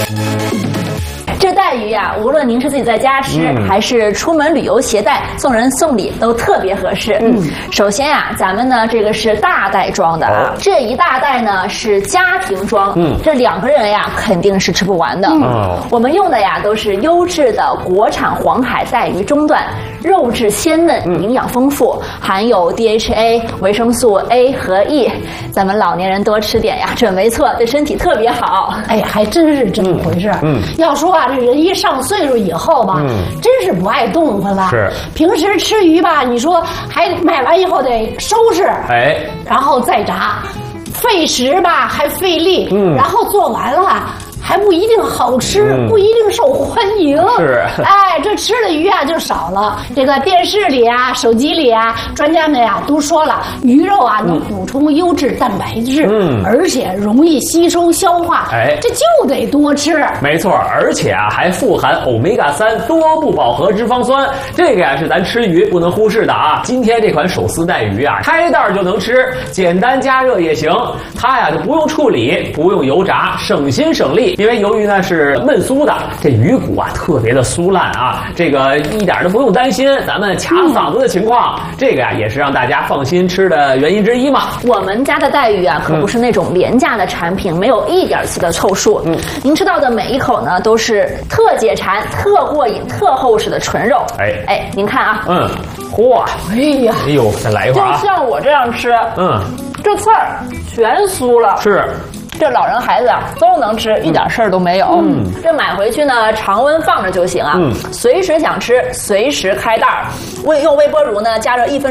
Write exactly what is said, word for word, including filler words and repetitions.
这带鱼呀、啊，无论您是自己在家吃，嗯、还是出门旅游携带，送人送礼都特别合适。嗯，首先呀、啊，咱们呢这个是大袋装的啊，哦、这一大袋呢是家庭装，嗯，这两个人呀肯定是吃不完的。嗯，我们用的呀都是优质的国产黄海带鱼中段，肉质鲜嫩，营养丰富，含有 D H A、维生素 A 和 E， 咱们老年人多吃点呀，准没错，对身体特别好。 哎呀，还真是这么回事。嗯，要说啊。这人一上岁数以后吧，嗯、真是不爱动弹了。 是， 平时吃鱼吧，你说还买完以后得收拾，哎，然后再炸，费时吧，还费力，嗯，然后做完了。还不一定好吃，嗯、不一定受欢迎。 是， 哎，这吃的鱼啊就少了。这个电视里啊、手机里啊，专家们呀、啊、都说了，鱼肉啊能补充优质蛋白质，嗯，而且容易吸收消化。哎，这就得多吃。 没错，而且啊还富含欧米伽三多不饱和脂肪酸，这个呀是咱吃鱼不能忽视的啊。今天这款手撕带鱼啊，开袋就能吃，简单加热也行。它呀就不用处理，不用油炸，省心省力。因为由于呢是焖酥的，这鱼骨啊特别的酥烂啊，这个一点都不用担心咱们卡嗓子的情况。嗯、这个呀也是让大家放心吃的原因之一嘛。 我们家的带鱼啊可不是那种廉价的产品，嗯、没有一点丝的凑数。嗯，您吃到的每一口呢都是特解馋、特过瘾、特厚实的纯肉。哎哎，您看啊， 嗯，嚯， 哎呀， 哎呦，再来一块啊！ 就像我这样吃，嗯，这刺儿全酥了。 是。 这老人孩子啊都能吃，一点事儿都没有。嗯，这买回去呢，常温放着就行啊。嗯，随时想吃，随时开袋儿。用微波炉呢加热一分。